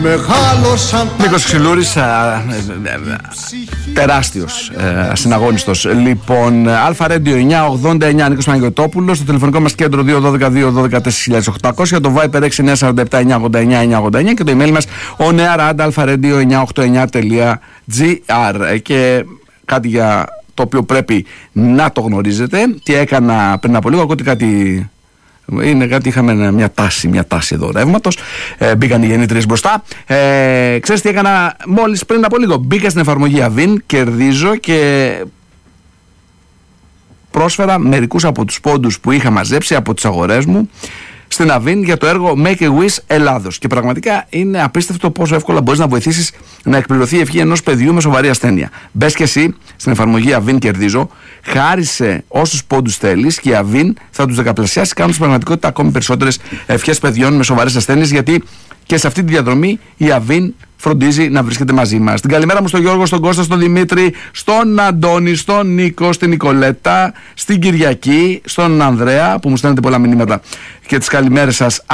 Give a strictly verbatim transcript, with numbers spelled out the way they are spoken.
Νίκος Ξυλούρης, τεράστιος, ασυναγώνιστος. Λοιπόν, Αλφα Ρέντιο εννιά ογδόντα εννιά, Νίκος Παναγιωτόπουλος. Στο τηλεφωνικό μας κέντρο δύο ένα δύο δύο ένα τέσσερα τέσσερα οκτακόσια. Το Viper έξι εννιά τέσσερα επτά εννιά ογδόντα εννιά εννιά ογδόντα εννιά. Και το email μας onearadalfaredio εννιά ογδόντα εννιά τελεία τζι άρ. Και κάτι για το οποίο πρέπει να το γνωρίζετε. Τι έκανα πριν από λίγο, ακούτε κάτι... Είναι κάτι, είχαμε μια τάση, μια τάση εδώ ρεύματος. Ε, μπήκαν οι γεννήτριες μπροστά. Ε, ξέρεις τι έκανα μόλις πριν από λίγο? Μπήκα στην εφαρμογή Avin, κερδίζω και πρόσφερα μερικούς από τους πόντους που είχα μαζέψει από τις αγορές μου στην Avin για το έργο Make a Wish Ελλάδος. Και πραγματικά είναι απίστευτο πόσο εύκολα μπορείς να βοηθήσεις να εκπληρωθεί η ευχή ενός παιδιού με σοβαρή ασθένεια. Μπες και εσύ στην εφαρμογή Avin κερδίζω, χάρισε όσους πόντους θέλεις και η Avin θα τους δεκαπλασιάσει, κάνοντας στην πραγματικότητα ακόμη περισσότερες ευχές παιδιών με σοβαρές ασθένειες, γιατί και σε αυτή τη διαδρομή η Avin φροντίζει να βρίσκεται μαζί μας. Την καλημέρα μου στον Γιώργο, στον Κώστα, στον Δημήτρη, στον Αντώνη, στον Νίκο, στην Νικολέτα, στην Κυριακή, στον Ανδρέα που μου στέλνετε πολλά μηνύματα και τις καλημέρες σας